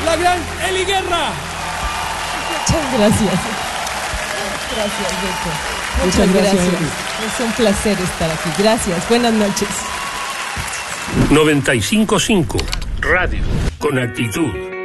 la gran Eli Guerra. Muchas gracias. Gracias, Beto. Muchas gracias. Es un placer estar aquí. Gracias. Buenas noches. 95.5 Radio con actitud.